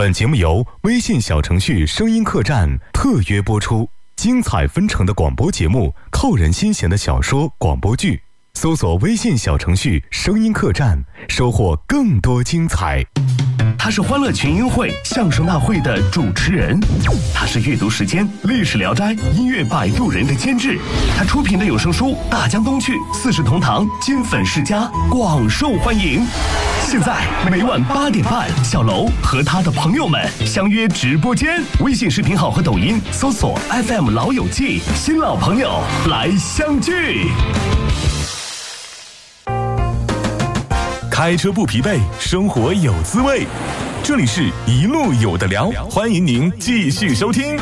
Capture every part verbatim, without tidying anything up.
本节目由微信小程序声音客栈特约播出，精彩纷呈的广播节目，扣人心弦的小说广播剧，搜索微信小程序声音客栈，收获更多精彩。 他是欢乐群英会相声大会的主持人，他是阅读时间历史聊斋音乐摆渡人的监制，他出品的有声书《大江东去》四世同堂金粉世家广受欢迎。现在每晚八点半，小楼和他的朋友们相约直播间，微信视频号和抖音搜索 F M 老友记，新老朋友来相聚。 开车不疲惫，生活有滋味。这里是一路有的聊，欢迎您继续收听。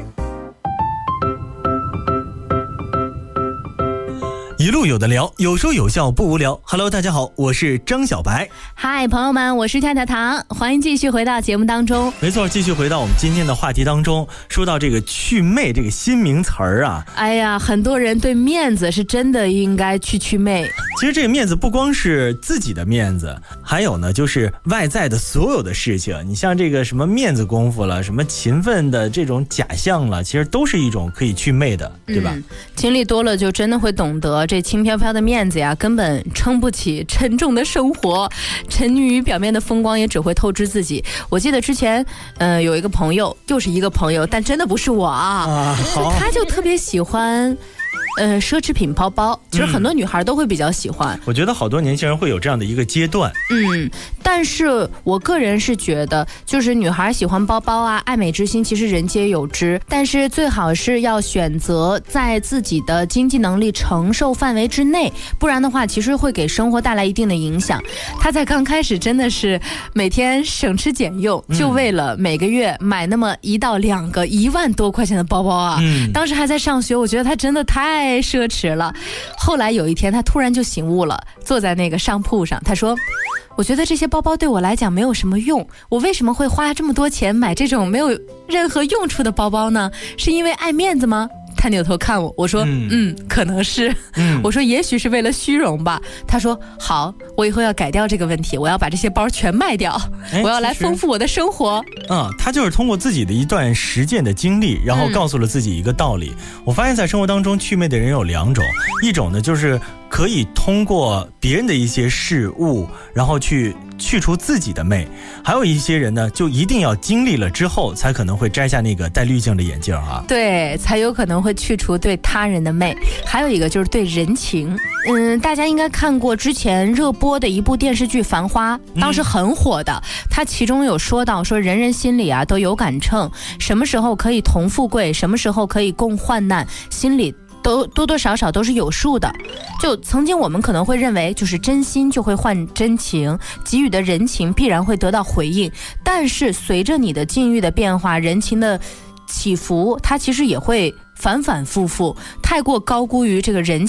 一路有的聊，有说有笑不无聊。Hello， 大家好，我是张小白。 嗨，朋友们，我是跳跳糖，欢迎继续回到节目当中。 没错，继续回到我们今天的话题当中，说到这个去魅这个新名词儿啊。 哎呀，很多人对面子是真的应该去去魅。 其实这个面子不光是自己的面子，还有呢就是外在的所有的事情。你像这个什么面子功夫了，什么勤奋的这种假象了，其实都是一种可以去魅的，对吧？ 嗯，经历多了就真的会懂得，这轻飘飘的面子呀，根本撑不起沉重的生活。沉溺于表面的风光，也只会透支自己。我记得之前，呃，有一个朋友，又是一个朋友，但真的不是我啊， 啊好他就特别喜欢。呃，奢侈品包包，其实很多女孩都会比较喜欢。 我觉得好多年轻人会有这样的一个阶段。 嗯，但是我个人是觉得，就是女孩喜欢包包啊，爱美之心其实人皆有之，但是最好是要选择在自己的经济能力承受范围之内，不然的话，其实会给生活带来一定的影响。她在刚开始真的是每天省吃俭用，就为了每个月买那么一到两个一万多块钱的包包啊。嗯，当时还在上学，我觉得她真的太太奢侈了。后来有一天他突然就醒悟了，坐在那个商铺上，他说，我觉得这些包包对我来讲没有什么用，我为什么会花这么多钱买这种没有任何用处的包包呢？是因为爱面子吗？他扭头看我，我说嗯, 嗯可能是、嗯、我说也许是为了虚荣吧。他说好，我以后要改掉这个问题，我要把这些包全卖掉，我要来丰富我的生活。 嗯，他就是通过自己的一段实践的经历，然后告诉了自己一个道理、嗯、我发现在生活当中去魅的人有两种，一种呢就是可以通过别人的一些事物然后去去除自己的魅，还有一些人呢就一定要经历了之后才可能会摘下那个带滤镜的眼镜啊， 对，才有可能会去除对他人的魅。还有一个就是对人情。嗯，大家应该看过之前热播的一部电视剧《繁花》，当时很火的、嗯、它其中有说到说人人心里啊都有杆秤，什么时候可以同富贵，什么时候可以共患难，心里都多多少少都是有数的。就曾经我们可能会认为，就是真心就会换真情，给予的人情必然会得到回应，但是随着你的境遇的变化，人情的起伏，它其实也会反反复复。太过高估于这个人